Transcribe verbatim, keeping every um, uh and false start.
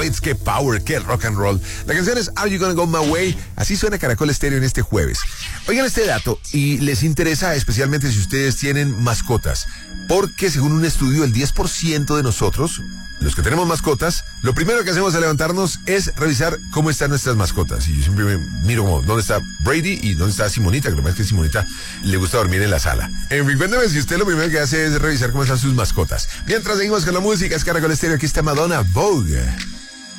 Hits, qué power, qué rock and roll. La canción es Are You Gonna Go My Way? Así suena Caracol Estéreo en este jueves. Oigan este dato y les interesa especialmente si ustedes tienen mascotas, porque según un estudio el diez por ciento de nosotros, los que tenemos mascotas, lo primero que hacemos al levantarnos es revisar cómo están nuestras mascotas. Y yo siempre me miro como dónde está Brady y dónde está Simonita, que lo más es que Simonita le gusta dormir en la sala. En fin, cuéntame si usted lo primero que hace es revisar cómo están sus mascotas. Mientras seguimos con la música, es Caracol Estéreo, aquí está Madonna, Vogue.